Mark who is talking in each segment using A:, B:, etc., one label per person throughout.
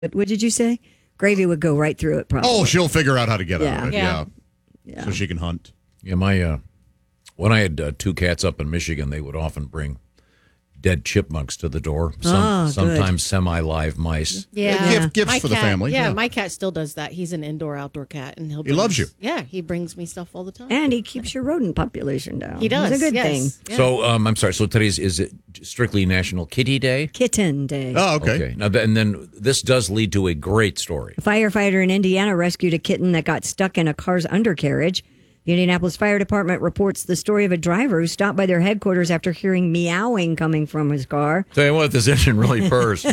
A: What did you say? Gravy would go right through it, probably.
B: Oh, she'll figure out how to get out of it.
C: Yeah.
A: Yeah.
B: So she can hunt.
D: Yeah, when I had two cats up in Michigan, they would often bring dead chipmunks to the door. Sometimes semi-live mice.
C: Yeah.
B: Gifts for the family.
C: Yeah, my cat still does that. He's an indoor-outdoor cat, and
B: He loves you.
C: Yeah, he brings me stuff all the time.
A: And he keeps your rodent population down.
C: He does.
A: It's a good
C: yes.
A: thing.
C: Yeah.
D: So, I'm sorry. So is it strictly National Kitty Day?
A: Kitten Day.
B: Oh, okay.
D: Now, and then this does lead to a great story.
A: A firefighter in Indiana rescued a kitten that got stuck in a car's undercarriage. The Indianapolis Fire Department reports the story of a driver who stopped by their headquarters after hearing meowing coming from his car.
D: Tell you what, this engine really purrs.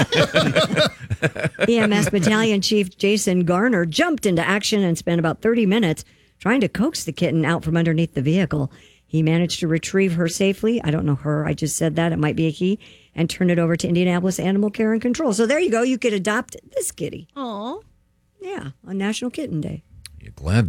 A: EMS Battalion Chief Jason Garner jumped into action and spent about 30 minutes trying to coax the kitten out from underneath the vehicle. He managed to retrieve her safely. I don't know her. I just said that. It might be a he. And turn it over to Indianapolis Animal Care and Control. So there you go. You could adopt this kitty.
C: Aw.
A: Yeah, on National Kitten Day.
D: You're glad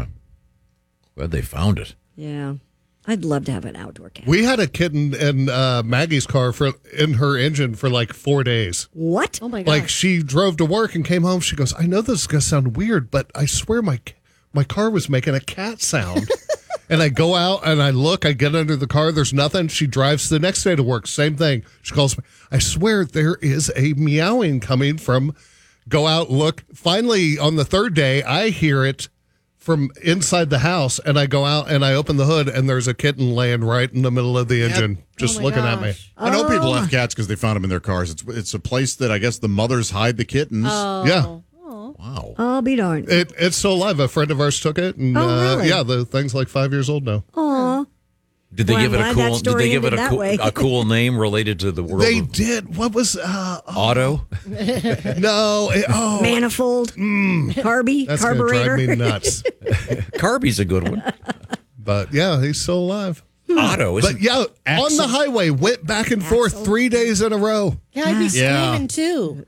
D: they found it.
A: Yeah. I'd love to have an outdoor cat.
E: We had a kitten in Maggie's car in her engine for like 4 days.
A: What?
C: Oh, my gosh.
E: Like she drove to work and came home. She goes, I know this is going to sound weird, but I swear my car was making a cat sound. And I go out and I look, I get under the car. There's nothing. She drives the next day to work. Same thing. She calls me. I swear there is a meowing coming from, go out, look. Finally, on the third day, I hear it from inside the house, and I go out and I open the hood, and there's a kitten laying right in the middle of the engine, just
C: my
E: looking at me.
C: gosh.
B: I know people have cats because they found them in their cars. It's a place that I guess the mothers hide the kittens.
E: Yeah.
D: Wow.
A: I'll be darned.
E: It's still alive. A friend of ours took it, and
A: really?
E: yeah, the thing's like 5 years old now.
A: Aw.
D: Did they
A: Well,
D: give it
A: I'm
D: a
A: glad that
D: cool? Did
A: story
D: they give it
A: ended that way.
D: a cool name related to the world?
E: They
D: of
E: did. What was
D: Otto.
E: no?
A: Manifold. Carby.
E: That's gonna drive
A: Carburetor.
E: me nuts.
D: Carby's a good one.
E: But yeah, he's still alive.
D: Otto.
E: But yeah, on the highway, went back and forth 3 days in a row.
C: Yeah, I'd be
B: Yeah.
C: screaming too.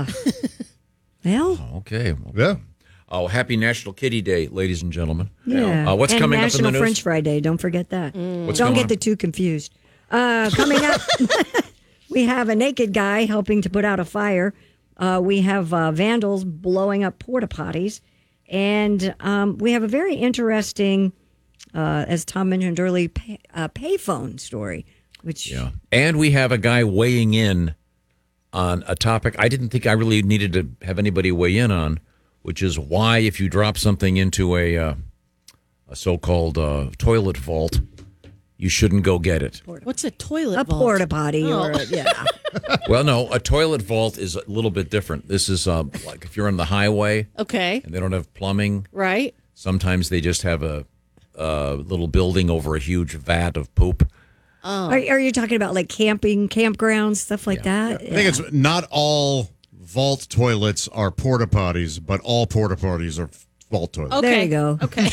A: Well,
D: Okay.
E: Yeah.
D: Oh, happy National Kitty Day, ladies and gentlemen.
A: yeah.
D: What's
A: and
D: coming
A: National
D: up in the news?
A: French Fry Day. Don't forget that.
D: What's
A: Don't
D: going
A: get
D: on?
A: the two confused. Coming up, we have a naked guy helping to put out a fire. We have vandals blowing up porta potties. And we have a very interesting, as Tom mentioned earlier, payphone story. Which
D: Yeah. And we have a guy weighing in on a topic I didn't think I really needed to have anybody weigh in on, which is why if you drop something into a so-called toilet vault, you shouldn't go get it.
C: What's a toilet
A: a
C: vault?
A: porta potty. Or yeah.
D: Well, no, a toilet vault is a little bit different. This is like if you're on the highway
C: Okay.
D: and they don't have plumbing,
C: Right.
D: sometimes they just have a little building over a huge vat of poop.
A: Are you talking about like camping, campgrounds, stuff like that?
B: I think it's not all vault toilets are porta potties, but all porta potties are vault toilets.
C: Okay.
A: There you go.
C: Okay.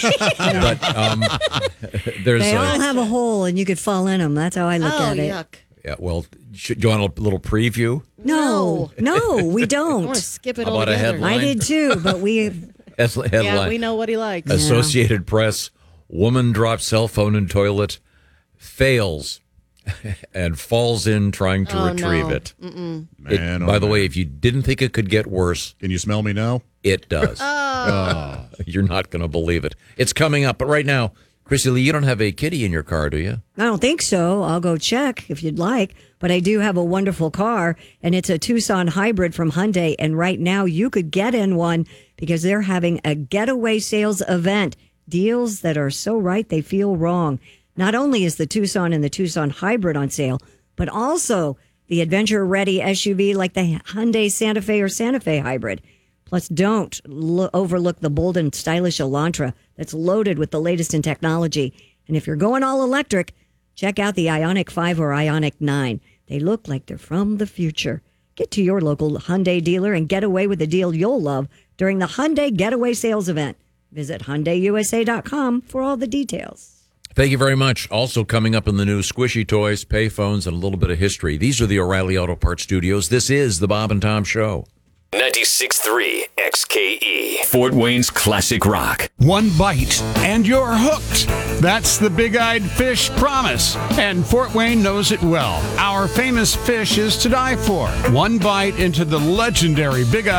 D: But there's
A: They all have a hole and you could fall in them. That's how I look
C: Oh,
A: at it.
C: yuck.
D: yeah. Well, do you want a little preview?
A: No, we
C: I want to
A: don't.
C: skip it
D: How
C: all
D: about a
C: together.
D: headline?
A: I did too, but we
D: Headline.
C: Yeah, we know what he likes.
D: Associated Press: Woman drops cell phone in toilet, fails, and falls in trying to retrieve
C: no.
D: it.
B: Man,
D: By the way, if you didn't think it could get worse,
B: can you smell me now?
D: it does. You're not going to believe it. It's coming up, but right now, Chrissy Lee, you don't have a kitty in your car, do you?
A: I don't think so. I'll go check if you'd like. But I do have a wonderful car, and it's a Tucson hybrid from Hyundai. And right now, you could get in one because they're having a getaway sales event. Deals that are so right they feel wrong. Not only is the Tucson and the Tucson hybrid on sale, but also the adventure-ready SUV like the Hyundai Santa Fe or Santa Fe hybrid. Plus, don't overlook the bold and stylish Elantra that's loaded with the latest in technology. And if you're going all electric, check out the Ioniq 5 or Ioniq 9. They look like they're from the future. Get to your local Hyundai dealer and get away with a deal you'll love during the Hyundai Getaway Sales Event. Visit HyundaiUSA.com for all the details.
D: Thank you very much. Also coming up in the news, squishy toys, payphones, and a little bit of history. These are the O'Reilly Auto Parts Studios. This is the Bob and Tom Show.
F: 96.3 XKE. Fort Wayne's classic rock.
G: One bite and you're hooked. That's the big-eyed fish promise, and Fort Wayne knows it well. Our famous fish is to die for. One bite into the legendary big-eyed